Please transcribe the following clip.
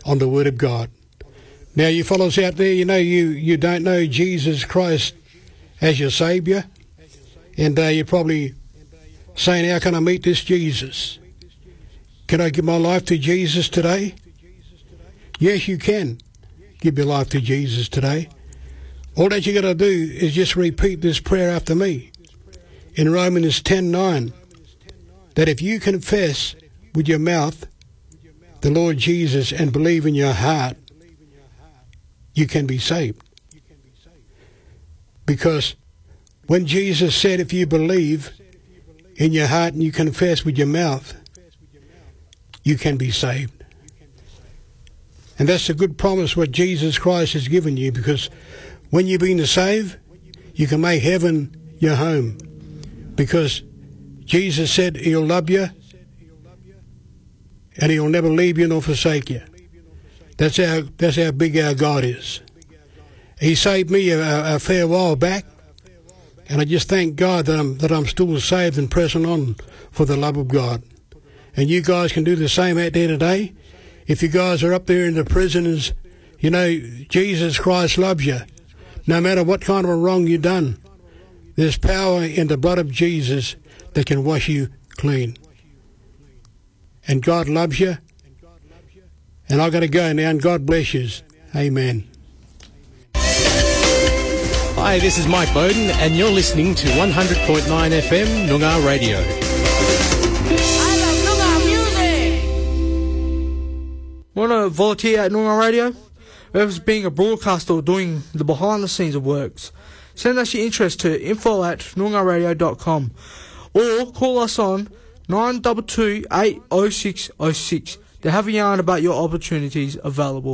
on the Word of God. Now, you fellows out there, you don't know Jesus Christ as your Saviour, and you're probably saying, how can I meet this Jesus? Can I give my life to Jesus today? Yes, you can give your life to Jesus today. All that you got to do is just repeat this prayer after me. In Romans 10:9, that if you confess with your mouth the Lord Jesus and believe in your heart, you can be saved. Because when Jesus said, if you believe in your heart and you confess with your mouth, you can be saved. And that's a good promise what Jesus Christ has given you, because when you've been saved, you can make heaven your home. Because Jesus said he'll love you and he'll never leave you nor forsake you. That's how big our God is. He saved me a fair while back, and I just thank God that I'm still saved and pressing on for the love of God. And you guys can do the same out there today. If you guys are up there in the prisons, Jesus Christ loves you. No matter what kind of a wrong you've done, there's power in the blood of Jesus that can wash you clean. And God loves you. And I've got to go now, and God bless you. Amen. Hi, this is Mike Bowden, and you're listening to 100.9 FM Noongar Radio. I love Noongar music! Want to volunteer at Noongar Radio? Whether being a broadcaster or doing the behind the scenes of works, send us your interest to info@noongarradio.com or call us on 922 80606 to have a yarn about your opportunities available.